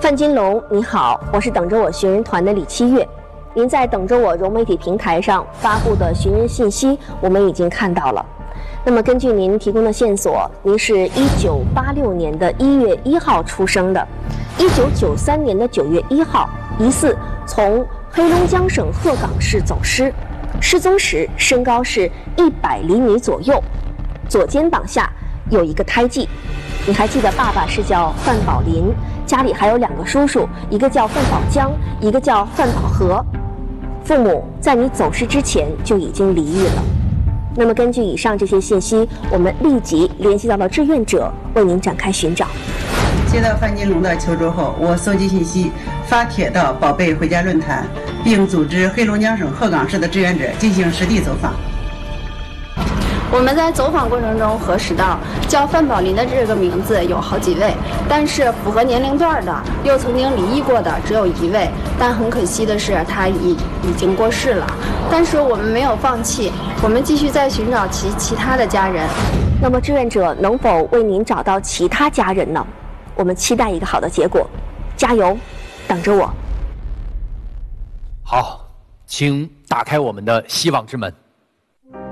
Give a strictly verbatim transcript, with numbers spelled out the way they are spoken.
范金龙，你好，我是等着我寻人团的李七月。您在等着我融媒体平台上发布的寻人信息，我们已经看到了。那么根据您提供的线索，您是一九八六年的一月一号出生的，一九九三年的九月一号，疑似从黑龙江省鹤岗市走失，失踪时身高是一百厘米左右，左肩膀下有一个胎记。你还记得爸爸是叫范宝林，家里还有两个叔叔，一个叫范宝江，一个叫范宝和。父母在你走失之前就已经离异了。那么根据以上这些信息，我们立即联系到了志愿者，为您展开寻找。 接到范金龙的求助后，我搜集信息，发帖到宝贝回家论坛，并组织黑龙江省鹤岗市的志愿者进行实地走访。 我们在走访过程中核实到，叫范宝林的这个名字有好几位，但是符合年龄段的又曾经离异过的只有一位，但很可惜的是他已已经过世了。但是我们没有放弃，我们继续在寻找其其他的家人。 那么志愿者能否为您找到其他家人呢？我们期待一个好的结果，加油，等着我。 好，请打开我们的希望之门。